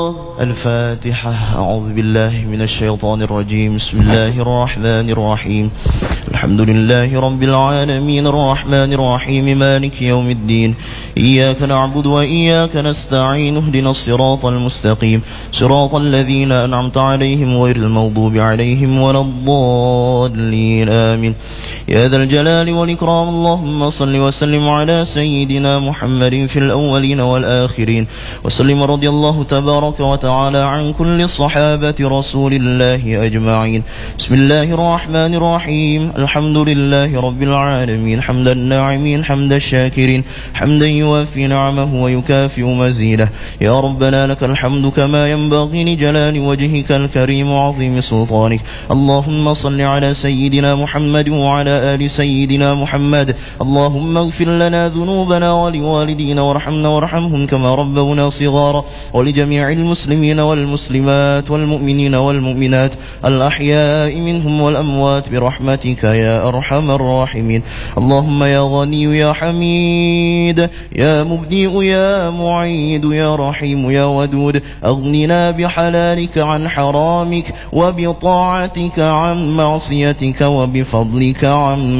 الفاتحة. أعوذ بالله من الشيطان الرجيم. بسم الله الرحمن الرحيم. الحمد لله رب العالمين الرحمن الرحيم مالك يوم الدين. إياك نعبد وإياك نستعين. اهدنا الصراط المستقيم صراط الذين أنعمت عليهم غير المغضوب عليهم ولا الضالين آمين. يا ذا الجلال والإكرام اللهم صل وسلم على سيدنا محمد في الأولين والآخرين وسلم رضي الله تبارك وتعالى عن كل صحابة رسول الله أجمعين. بسم الله الرحمن الرحيم. الحمد لله رب العالمين حمد الناعمين حمد الشاكرين حمدا يوافي نعمه ويكافئ مزيده. يا ربنا لك الحمد كما ينبغي لجلال وجهك الكريم وعظيم سلطانك. اللهم صل على سيدنا محمد وعلى آل سيدنا محمد. اللهم اغفر لنا ذنوبنا ولوالدينا وارحمنا وارحمهم كما ربونا صغارا، ولجميع المسلمين والمسلمات والمؤمنين والمؤمنات الأحياء منهم والأموات برحمتك يا أرحم الراحمين. اللهم يا غني يا حميد يا مبدئ يا معيد يا رحيم يا ودود، أغننا بحلالك عن حرامك وبطاعتك عن معصيتك وبفضلك عن